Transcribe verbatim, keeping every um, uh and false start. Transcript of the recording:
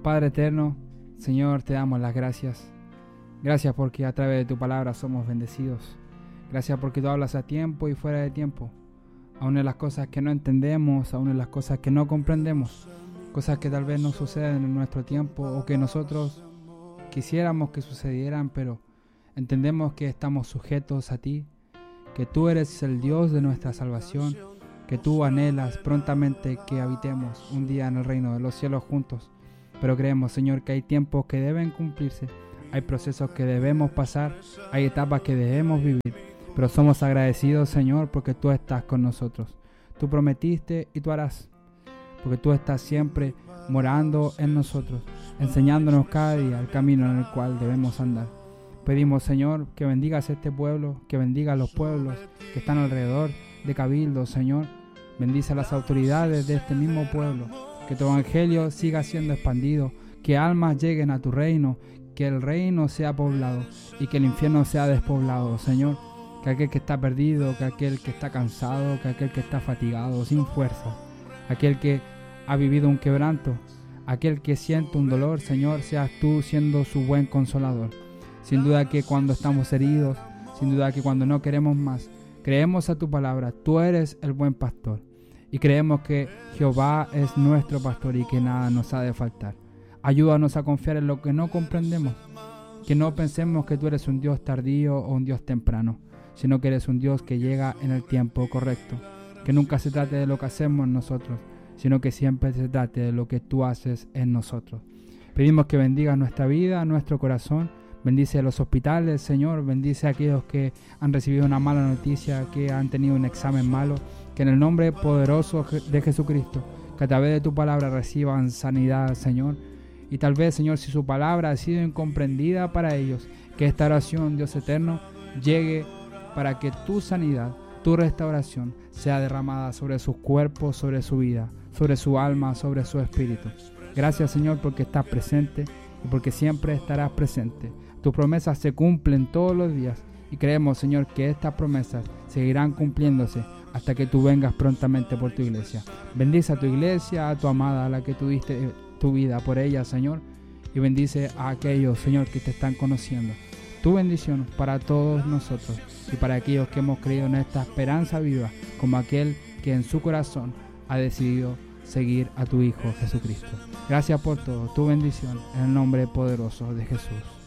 Padre eterno, Señor, te damos las gracias. Gracias porque a través de tu palabra somos bendecidos. Gracias porque tú hablas a tiempo y fuera de tiempo. Aún en las cosas que no entendemos, aún en las cosas que no comprendemos, cosas que tal vez no suceden en nuestro tiempo o que nosotros quisiéramos que sucedieran, pero entendemos que estamos sujetos a ti, que tú eres el Dios de nuestra salvación, que tú anhelas prontamente que habitemos un día en el reino de los cielos juntos. Pero creemos, Señor, que hay tiempos que deben cumplirse, hay procesos que debemos pasar, hay etapas que debemos vivir. Pero somos agradecidos, Señor, porque tú estás con nosotros. Tú prometiste y tú harás, porque tú estás siempre morando en nosotros, enseñándonos cada día el camino en el cual debemos andar. Pedimos, Señor, que bendigas este pueblo, que bendiga a los pueblos que están alrededor de Cabildo, Señor. Bendice a las autoridades de este mismo pueblo, que tu evangelio siga siendo expandido, que almas lleguen a tu reino, que el reino sea poblado y que el infierno sea despoblado, Señor. Que aquel que está perdido, que aquel que está cansado, que aquel que está fatigado, sin fuerza, aquel que ha vivido un quebranto, aquel que siente un dolor, Señor, seas tú siendo su buen consolador. Sin duda que cuando estamos heridos, sin duda que cuando no queremos más, creemos a tu palabra, tú eres el buen pastor. Y creemos que Jehová es nuestro pastor y que nada nos ha de faltar. Ayúdanos a confiar en lo que no comprendemos, que no pensemos que tú eres un Dios tardío o un Dios temprano, sino que eres un Dios que llega en el tiempo correcto. Que nunca se trate de lo que hacemos nosotros, sino que siempre se trate de lo que tú haces en nosotros. Pedimos que bendiga nuestra vida, nuestro corazón. Bendice a los hospitales, Señor. Bendice a aquellos que han recibido una mala noticia, que han tenido un examen malo. Que en el nombre poderoso de Jesucristo, que a través de tu palabra reciban sanidad, Señor. Y tal vez, Señor, si su palabra ha sido incomprendida para ellos, que esta oración, Dios eterno, llegue para que tu sanidad, tu restauración sea derramada sobre sus cuerpos, sobre su vida, sobre su alma, sobre su espíritu. Gracias, Señor, porque estás presente y porque siempre estarás presente. Tus promesas se cumplen todos los días y creemos, Señor, que estas promesas seguirán cumpliéndose hasta que tú vengas prontamente por tu iglesia. Bendice a tu iglesia, a tu amada, a la que tú diste tu vida por ella, Señor, y bendice a aquellos, Señor, que te están conociendo. Tu bendición para todos nosotros y para aquellos que hemos creído en esta esperanza viva, como aquel que en su corazón ha decidido seguir a tu Hijo Jesucristo. Gracias por todo, tu bendición, en el nombre poderoso de Jesús.